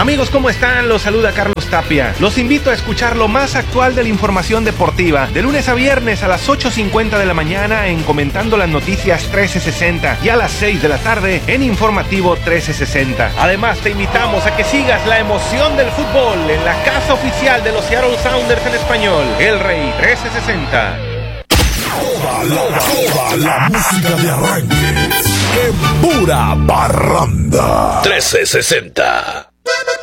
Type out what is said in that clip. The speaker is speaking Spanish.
Amigos, ¿cómo están? Los saluda Carlos Tapia. Los invito a escuchar lo más actual de la información deportiva de lunes a viernes a las 8:50 de la mañana en Comentando las Noticias 1360 y a las 6 de la tarde en Informativo 1360. Además, te invitamos a que sigas la emoción del fútbol en la casa oficial de los Seattle Sounders en español, El Rey 1360. Toda la música de arranque en pura parranda 1360.